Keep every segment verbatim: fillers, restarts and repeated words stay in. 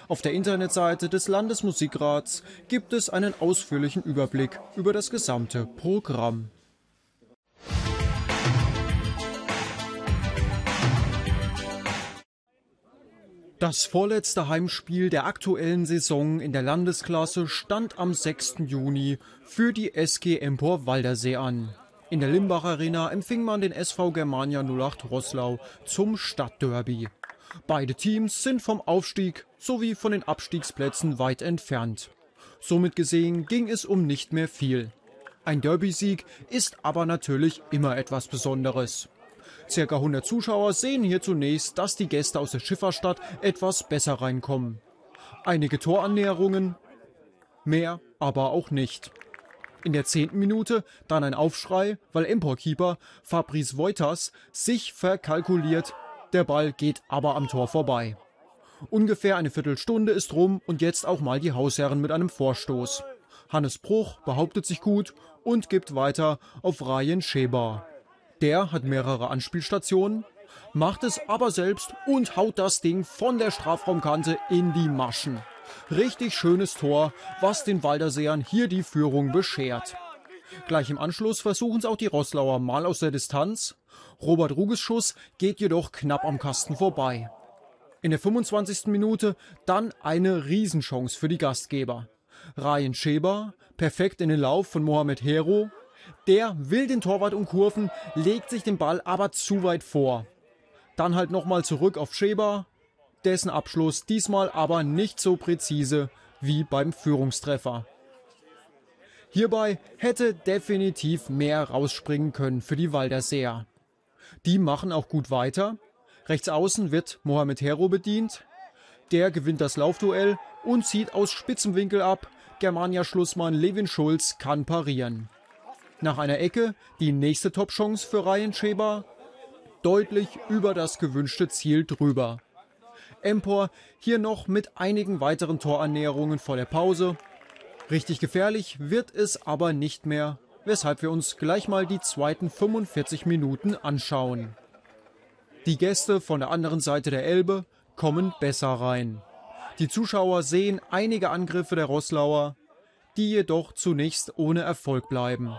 Auf der Internetseite des Landesmusikrats gibt es einen ausführlichen Überblick über das gesamte Programm. Das vorletzte Heimspiel der aktuellen Saison in der Landesklasse stand am sechsten Juni für die S G Empor Waldersee an. In der Limbach Arena empfing man den S V Germania null acht Roßlau zum Stadtderby. Beide Teams sind vom Aufstieg sowie von den Abstiegsplätzen weit entfernt. Somit gesehen ging es um nicht mehr viel. Ein Derby-Sieg ist aber natürlich immer etwas Besonderes. Circa hundert Zuschauer sehen hier zunächst, dass die Gäste aus der Schifferstadt etwas besser reinkommen. Einige Torannäherungen, mehr aber auch nicht. In der zehnten Minute dann ein Aufschrei, weil Empor-Keeper Fabrice Woiters sich verkalkuliert. Der Ball geht aber am Tor vorbei. Ungefähr eine Viertelstunde ist rum und jetzt auch mal die Hausherren mit einem Vorstoß. Hannes Bruch behauptet sich gut und gibt weiter auf Ryan Scheber. Der hat mehrere Anspielstationen, macht es aber selbst und haut das Ding von der Strafraumkante in die Maschen. Richtig schönes Tor, was den Walderseern hier die Führung beschert. Gleich im Anschluss versuchen es auch die Roßlauer mal aus der Distanz. Robert Ruges Schuss geht jedoch knapp am Kasten vorbei. In der fünfundzwanzigsten Minute dann eine Riesenchance für die Gastgeber. Ryan Scheber, perfekt in den Lauf von Mohamed Hero. Der will den Torwart umkurven, legt sich den Ball aber zu weit vor. Dann halt nochmal zurück auf Scheber, dessen Abschluss diesmal aber nicht so präzise wie beim Führungstreffer. Hierbei hätte definitiv mehr rausspringen können für die Walderseer. Die machen auch gut weiter. Rechts außen wird Mohamed Hero bedient. Der gewinnt das Laufduell und zieht aus spitzem Winkel ab. Germania-Schlussmann Levin Schulz kann parieren. Nach einer Ecke die nächste Top-Chance für Ryan Scheber. Deutlich über das gewünschte Ziel drüber. Empor hier noch mit einigen weiteren Torannäherungen vor der Pause. Richtig gefährlich wird es aber nicht mehr, weshalb wir uns gleich mal die zweiten fünfundvierzig Minuten anschauen. Die Gäste von der anderen Seite der Elbe kommen besser rein. Die Zuschauer sehen einige Angriffe der Roßlauer, die jedoch zunächst ohne Erfolg bleiben.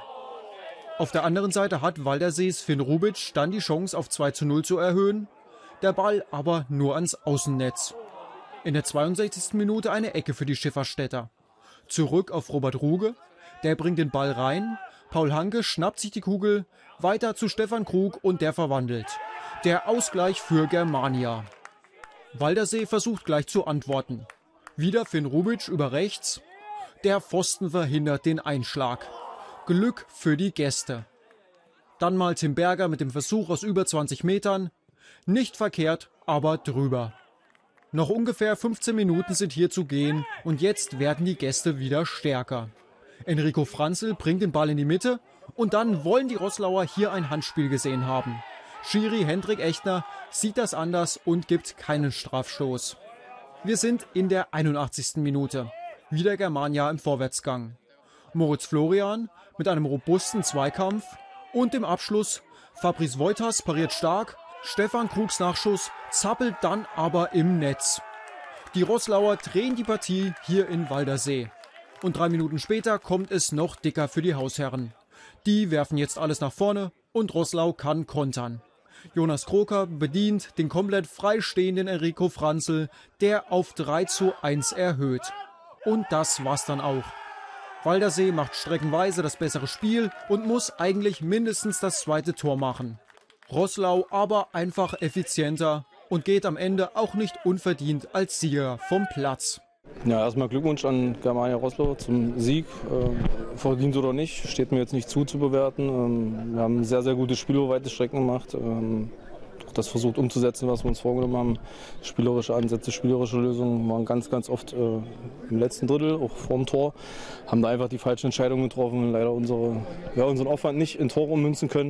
Auf der anderen Seite hat Waldersees Finn Rubic dann die Chance auf zwei zu null zu erhöhen, der Ball aber nur ans Außennetz. In der zweiundsechzigsten Minute eine Ecke für die Schifferstädter. Zurück auf Robert Ruge, der bringt den Ball rein, Paul Hanke schnappt sich die Kugel, weiter zu Stefan Krug und der verwandelt. Der Ausgleich für Germania. Waldersee versucht gleich zu antworten. Wieder Finn Rubic über rechts, der Pfosten verhindert den Einschlag. Glück für die Gäste. Dann mal Tim Berger mit dem Versuch aus über zwanzig Metern. Nicht verkehrt, aber drüber. Noch ungefähr fünfzehn Minuten sind hier zu gehen und jetzt werden die Gäste wieder stärker. Enrico Franzl bringt den Ball in die Mitte und dann wollen die Roßlauer hier ein Handspiel gesehen haben. Schiri Hendrik Echtner sieht das anders und gibt keinen Strafstoß. Wir sind in der einundachtzigsten Minute. Wieder Germania im Vorwärtsgang. Moritz Florian mit einem robusten Zweikampf und dem Abschluss. Fabrice Woiters pariert stark, Stefan Krugs Nachschuss zappelt dann aber im Netz. Die Roßlauer drehen die Partie hier in Waldersee. Und drei Minuten später kommt es noch dicker für die Hausherren. Die werfen jetzt alles nach vorne und Roßlau kann kontern. Jonas Kroker bedient den komplett freistehenden Enrico Franzl, der auf drei zu eins erhöht. Und das war's dann auch. Waldersee macht streckenweise das bessere Spiel und muss eigentlich mindestens das zweite Tor machen. Roßlau aber einfach effizienter und geht am Ende auch nicht unverdient als Sieger vom Platz. Ja, erstmal Glückwunsch an Germania Roßlau zum Sieg. Ähm, verdient oder nicht, steht mir jetzt nicht zu zu bewerten. Ähm, wir haben ein sehr, sehr gutes Spiel über weite Strecken gemacht. Ähm, das versucht umzusetzen, was wir uns vorgenommen haben. Spielerische Ansätze, spielerische Lösungen waren ganz, ganz oft äh, im letzten Drittel, auch vorm Tor. Haben da einfach die falschen Entscheidungen getroffen und leider unsere, ja, unseren Aufwand nicht in Tore ummünzen können.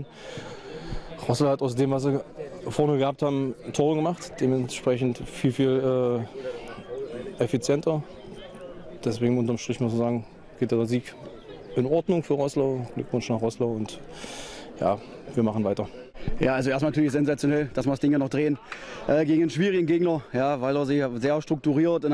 Roßlau hat aus dem, was sie vorne gehabt haben, Tore gemacht. Dementsprechend viel, viel äh, effizienter. Deswegen unterm Strich muss man sagen, geht der Sieg in Ordnung für Roßlau. Glückwunsch nach Roßlau und ja, wir machen weiter. Ja, also erstmal natürlich sensationell, dass wir das Ding ja noch drehen äh, gegen einen schwierigen Gegner, ja, weil er sich sehr strukturiert in